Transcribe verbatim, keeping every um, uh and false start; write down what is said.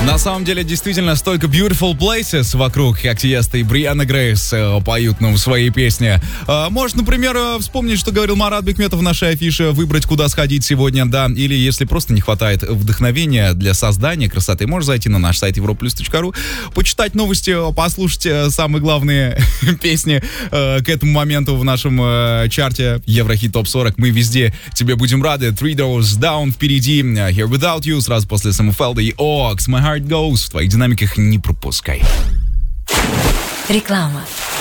На самом деле, действительно, столько beautiful places вокруг, как Тиеста и Брианна Грейс э, поют нам свои песни. Э, можешь, например, э, вспомнить, что говорил Марат Бекметов в нашей афише, выбрать, куда сходить сегодня, да, или если просто не хватает вдохновения для создания красоты, можешь зайти на наш сайт европлюс точка ру, почитать новости, послушать э, самые главные песни э, к этому моменту в нашем э, чарте Еврохит топ сорок. Мы везде тебе будем рады. Three Doors Down впереди, Here Without You, сразу после Самуфелда и Ox, My Heart Goes. В твоих динамиках не пропускай. Реклама.